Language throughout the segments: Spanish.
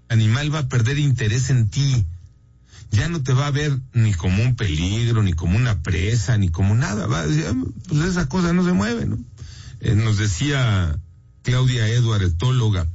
animal va a perder interés en ti. Ya no te va a ver ni como un peligro, ni como una presa, ni como nada. Va a decir, pues esa cosa no se mueve, ¿no? Nos decía Claudia Edward, etóloga,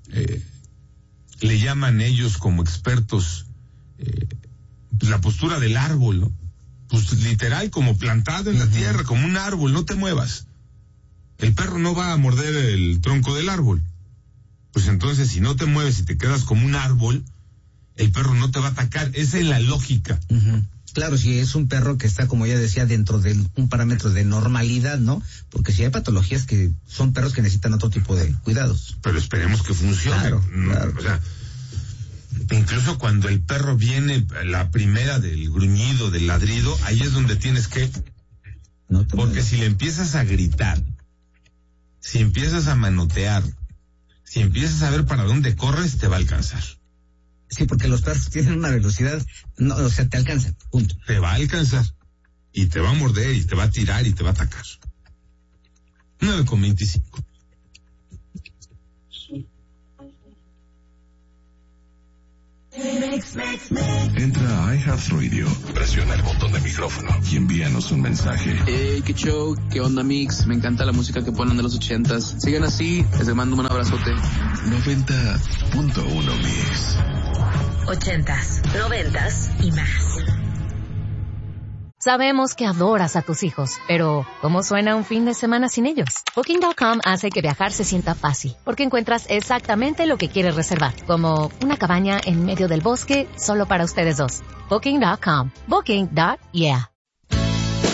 le llaman ellos como expertos la postura del árbol, ¿no? Pues literal, como plantado en la tierra, como un árbol, no te muevas. El perro no va a morder el tronco del árbol. Pues entonces, si no te mueves y te quedas como un árbol, el perro no te va a atacar. Esa es la lógica. Claro, si es un perro que está, como ya decía, dentro de un parámetro de normalidad, ¿no? Porque si hay patologías que son perros que necesitan otro tipo de cuidados. Pero esperemos que funcione. Claro. O sea, incluso cuando el perro viene, la primera del gruñido, del ladrido, ahí es donde tienes que... Porque si le empiezas a gritar, si empiezas a manotear, si empiezas a ver para dónde corres, te va a alcanzar. Sí, porque los perros tienen una velocidad, no, o sea, te alcanzan, punto. Te va a alcanzar, y te va a morder, y te va a tirar, y te va a atacar. 9:25. Entra a iHeartRadio, presiona el botón de micrófono y envíanos un mensaje. Hey, qué show, qué onda, Mix, me encanta la música que ponen de los 80s. Sigan así, les mando un abrazote. 90.1 Mix. 80s, 90s y más. Sabemos que adoras a tus hijos, pero ¿cómo suena un fin de semana sin ellos? Booking.com hace que viajar se sienta fácil, porque encuentras exactamente lo que quieres reservar, como una cabaña en medio del bosque solo para ustedes dos. Booking.com. Booking.yeah.